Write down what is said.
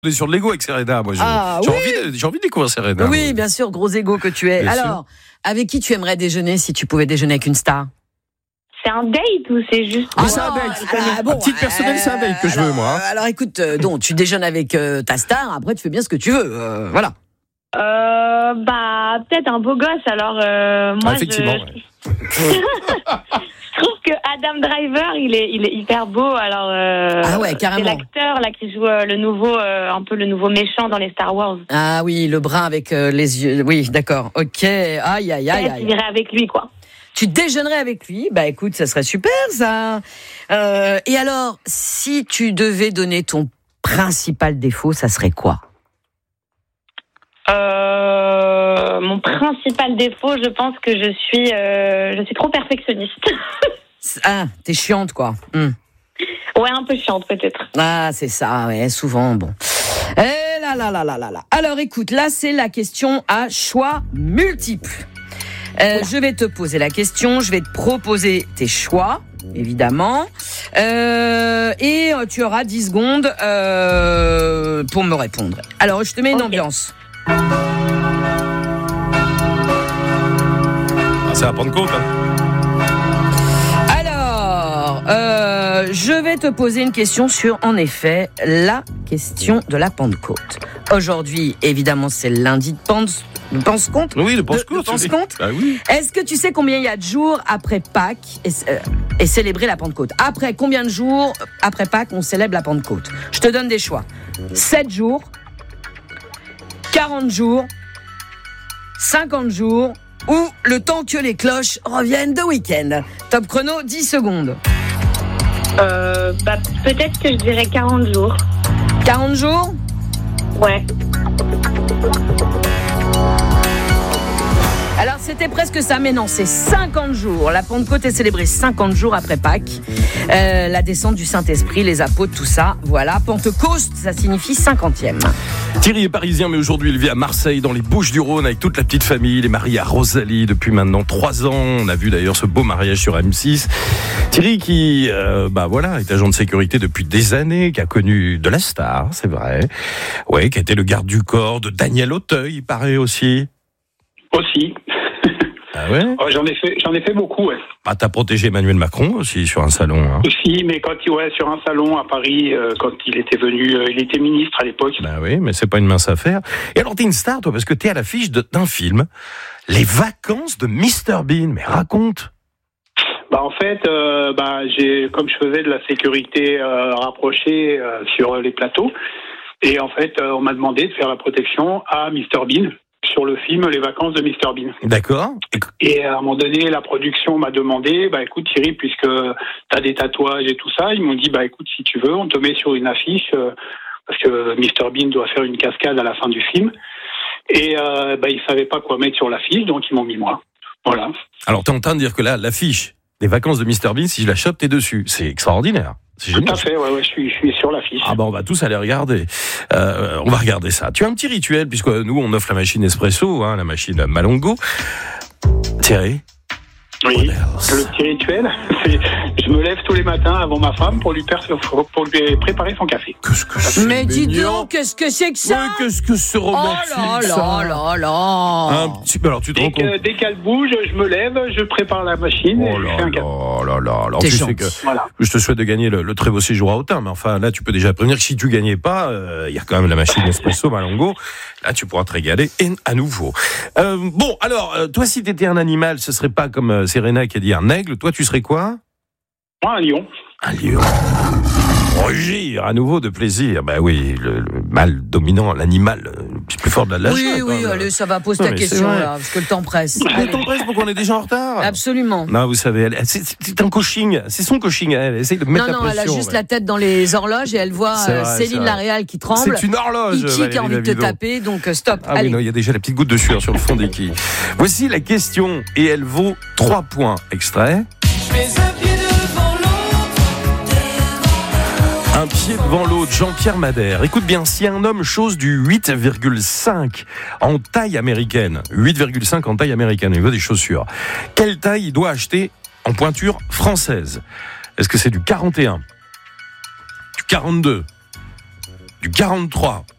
On est sur de l'ego avec Serena. Moi, j'ai envie de découvrir Serena. Oui, bien sûr, gros ego que tu es. Bien Alors, sûr. avec qui tu aimerais déjeuner si tu pouvais déjeuner avec une star? C'est un date ou c'est juste... Oui, c'est un date. À titre personnel, c'est un date que je veux, moi. Alors écoute, donc tu déjeunes avec ta star, après tu fais bien ce que tu veux. Voilà. Peut-être un beau gosse, alors moi effectivement. Je trouve que Adam Driver, il est hyper beau, alors Ah ouais, carrément. c'est l'acteur là qui joue le nouveau méchant dans les Star Wars. Ah oui, le brun avec les yeux. Oui, d'accord. Ok. Aïe. Je dirais avec lui, quoi. Tu déjeunerais avec lui? Bah écoute, ça serait super ça. Et alors, si tu devais donner ton principal défaut, ça serait quoi? Mon principal défaut, je pense que je suis trop perfectionniste. Ah, t'es chiante quoi. Ouais, un peu chiante peut-être. Ah, c'est ça, ouais, souvent, bon. Eh là. Alors écoute, là c'est la question à choix multiples. Je vais te poser la question, je vais te proposer tes choix, évidemment. Et tu auras 10 secondes pour me répondre. Alors, je te mets une ambiance. C'est à Pentecôte. Alors, je vais te poser une question sur, en effet, la question de la Pentecôte. Aujourd'hui, évidemment, c'est le lundi de Pentecôte. Oui, de Pentecôte. Ah oui. Est-ce que tu sais combien il y a de jours après Pâques et célébrer la Pentecôte? Après combien de jours après Pâques on célèbre la Pentecôte? Je te donne des choix. 7 jours, 40 jours, 50 jours ou le temps que les cloches reviennent de week-end. Top chrono, 10 secondes. Peut-être que je dirais 40 jours. 40 jours? Ouais. Alors c'était presque ça, mais non, c'est 50 jours. La Pentecôte est célébrée 50 jours après Pâques. La descente du Saint-Esprit, les apôtres, tout ça. Voilà, Pentecôte, ça signifie 50e. Thierry est parisien, mais aujourd'hui il vit à Marseille, dans les Bouches-du-Rhône, avec toute la petite famille. Il est marié à Rosalie depuis maintenant 3 ans. On a vu d'ailleurs ce beau mariage sur M6. Thierry qui, est agent de sécurité depuis des années, qui a connu de la star, c'est vrai. Ouais, qui a été le garde du corps de Daniel Auteuil, il paraît aussi. Aussi. Ah ouais? Oh, j'en ai fait beaucoup, ouais. Ah, t'as protégé Emmanuel Macron aussi sur un salon. Hein. Aussi, mais sur un salon à Paris, quand il était venu, il était ministre à l'époque. Bah oui, mais c'est pas une mince affaire. Et alors t'es une star, toi, parce que t'es à l'affiche d'un film, Les Vacances de Mr Bean. Mais raconte. En fait, comme je faisais de la sécurité rapprochée sur les plateaux, et en fait, on m'a demandé de faire la protection à Mr Bean sur le film Les Vacances de Mr Bean. D'accord. Et à un moment donné, la production m'a demandé, écoute Thierry, puisque t'as des tatouages et tout ça, ils m'ont dit, écoute, si tu veux, on te met sur une affiche, parce que Mr Bean doit faire une cascade à la fin du film. Et ils savaient pas quoi mettre sur l'affiche, donc ils m'ont mis moi. Voilà. Alors t'es en train de dire que là, l'affiche des Vacances de Mr Bean, si je la chope, t'es dessus. C'est extraordinaire. C'est génial. Tout à fait, ouais, je suis sur l'affiche. Ah on va tous aller regarder. On va regarder ça. Tu as un petit rituel, puisque nous, on offre la machine Espresso, la machine Malongo. Thierry? Oui, le petit rituel, c'est je me lève tous les matins avant ma femme pour lui préparer son café. Qu'est-ce que c'est Mais dis mignon. donc, qu'est-ce que c'est que ça? Ouais, qu'est-ce que c'est romantique, ça. là. Un petit peu, alors tu te rends compte. Dès qu'elle bouge, je me lève, je prépare la machine et je fais un café. Alors T'es tu sais gentil. que Voilà. je te souhaite de gagner le très beau séjour à Autun, mais enfin là tu peux déjà prévenir que si tu gagnais pas, il y a quand même la machine Espresso Malongo. Là tu pourras te régaler et à nouveau. Toi si t'étais un animal, ce serait pas comme Serena qui a dit un aigle. Toi tu serais quoi? Moi, un lion. Un lion. Rugir à nouveau de plaisir. Ben oui, le mâle dominant, l'animal le plus fort de la jungle. Oui, allez, ça va, pose ta mais c'est question, vrai. là, parce que le temps presse. Le temps presse pour qu'on est déjà en retard. Absolument. Non, vous savez, c'est un coaching. C'est son coaching. Elle essaye de mettre la Non, elle a pression. juste la tête dans les horloges et elle voit C'est vrai, c'est Céline vrai. Laréal qui tremble. C'est une horloge. Iki qui a envie de te Valérie taper, donc stop. Ah allez. oui, non, il y a déjà la petite goutte de sueur sur le fond d'Iki. Voici la question et elle vaut 3 points. Extrait. Un pied devant l'autre, Jean-Pierre Madère. Écoute bien, si un homme chose du 8,5 en taille américaine, 8,5 en taille américaine, il veut des chaussures, quelle taille il doit acheter en pointure française? Est-ce que c'est du 41, du 42, du 43